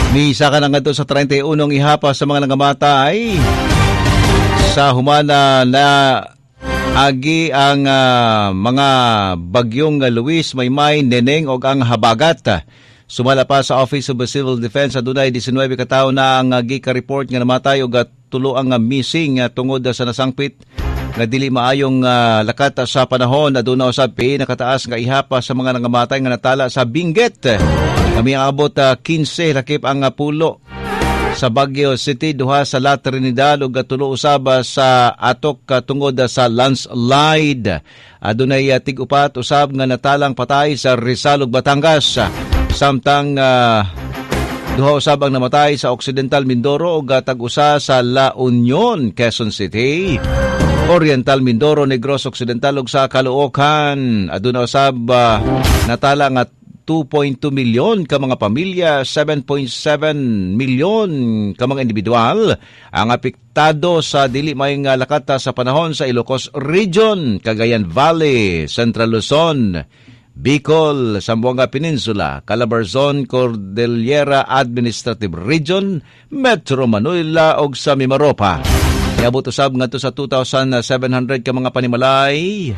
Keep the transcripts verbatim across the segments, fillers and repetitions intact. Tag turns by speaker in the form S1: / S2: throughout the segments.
S1: Misa ka na nga sa thirty-one ihapa sa mga nangamatay sa humana na agi ang uh, mga bagyong uh, Luis, Maymay, Neneng o ang Habagat. Sumala pa sa Office of Civil Defense adunay nineteen katawo na ang uh, gika-report nga namatay o uh, tulo ang uh, missing uh, tungod uh, sa nasangpit nga dili maayong uh, lakat sa panahon. Aduna usab pi nakataas nga ihapa sa mga nangamatay nga natala sa Benguet. Kami abot uh, fifteen lakip ang uh, pulo sa Baguio City, duha sa La Trinidad ug tulo usab sa atok uh, tungod uh, sa landslide. Adunay uh, tig-upat usab nga natalang patay sa Rizal ug Batangas. Samtang uh, duha usab ang namatay sa Occidental Mindoro ug uh, tag-usa sa La Union, Quezon City. Oriental Mindoro, Negros Occidental ug sa Caloocan. Aduna usab uh, natala nga two point two milyon ka mga pamilya, seven point seven milyon ka mga individual ang apektado sa dili maayong lakata sa panahon sa Ilocos Region, Cagayan Valley, Central Luzon, Bicol, Zamboanga Peninsula, Calabarzon, Cordillera Administrative Region, Metro Manila ug sa Mimaropa. Niabot usab ngadto sa two thousand seven hundred ka mga panimalay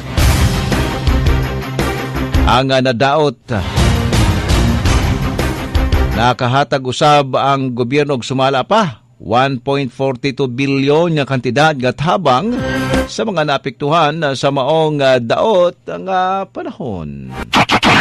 S1: ang nadaot. Nakahatag usab ang gobyerno og sumala pa one point four two bilyon nga kantidad nga tabang sa mga naapektuhan sa maong daot nga panahon.